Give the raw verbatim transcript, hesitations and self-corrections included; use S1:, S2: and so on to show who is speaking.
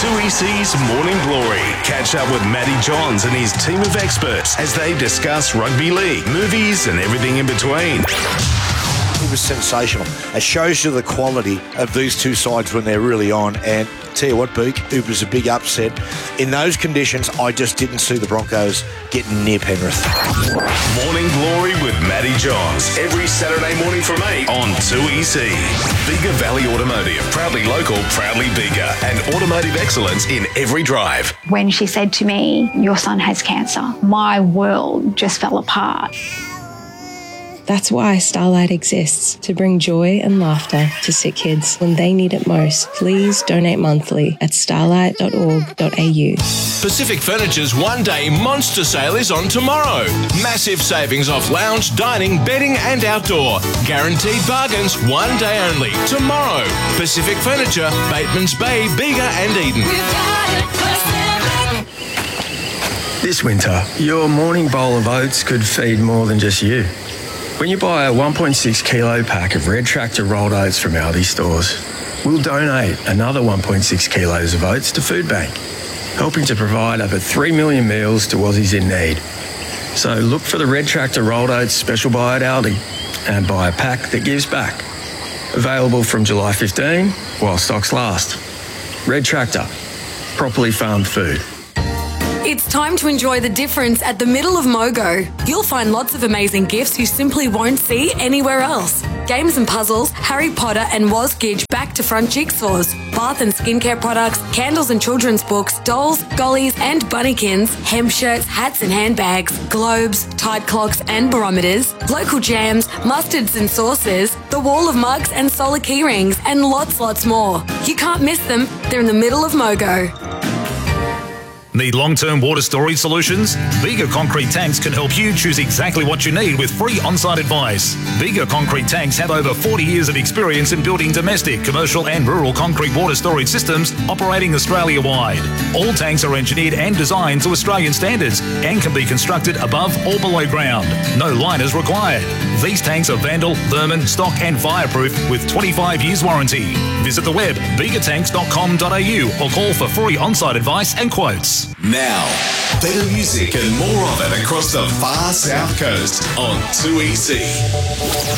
S1: two E C's Morning Glory. Catch up with Matty Johns and his team of experts as they discuss rugby league, movies and everything in between.
S2: It was sensational. It shows you the quality of these two sides when they're really on. And tell you what, Beak, it was a big upset. In those conditions, I just didn't see the Broncos getting near Penrith.
S1: Morning Glory with Matty Johns. Every Saturday morning from eight on two E C. Bega Valley Automotive. Proudly local, proudly Bega. And automotive excellence in every drive.
S3: When she said to me, your son has cancer, my world just fell apart.
S4: That's why Starlight exists, to bring joy and laughter to sick kids when they need it most. Please donate monthly at starlight dot org dot a u.
S5: Pacific Furniture's one-day monster sale is on tomorrow. Massive savings off lounge, dining, bedding and outdoor. Guaranteed bargains, one day only. Tomorrow. Pacific Furniture, Bateman's Bay, Bega and Eden.
S6: This winter, your morning bowl of oats could feed more than just you. When you buy a one point six kilo pack of Red Tractor rolled oats from Aldi stores, we'll donate another one point six kilos of oats to Food Bank, helping to provide over three million meals to Aussies in need. So look for the Red Tractor rolled oats special buy at Aldi and buy a pack that gives back. Available from July fifteenth while stocks last. Red Tractor, properly farmed food.
S7: It's time to enjoy the difference at the middle of Mogo. You'll find lots of amazing gifts you simply won't see anywhere else. Games and puzzles, Harry Potter and Wozgidge back to front jigsaws, bath and skincare products, candles and children's books, dolls, gollies and bunnykins, hemp shirts, hats and handbags, globes, tide clocks and barometers, local jams, mustards and sauces, the wall of mugs and solar key rings and lots, lots more. You can't miss them. They're in the middle of Mogo.
S8: Need long-term water storage solutions? Bega Concrete Tanks can help you choose exactly what you need with free on-site advice. Bega Concrete Tanks have over forty years of experience in building domestic, commercial and rural concrete water storage systems operating Australia-wide. All tanks are engineered and designed to Australian standards and can be constructed above or below ground. No liners required. These tanks are vandal, vermin, stock and fireproof with twenty-five years warranty. Visit the web bega tanks dot com dot a u or call for free on-site advice and quotes.
S1: Now, better music and more of it across the far south coast on two E C.